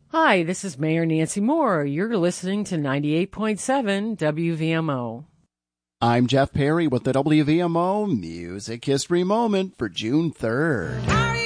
Hi, this is Mayor Nancy Moore. You're listening to 98.7 WVMO. I'm Jeff Perry with the WVMO Music History Moment for June 3rd.